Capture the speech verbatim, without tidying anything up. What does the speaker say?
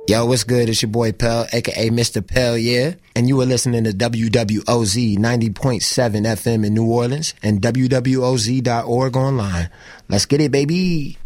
Yo, what's good? It's your boy Pell, aka Mister Pell, yeah? And you were listening to W W O Z ninety point seven F M in New Orleans and W W O Z dot org online. Let's get it, baby.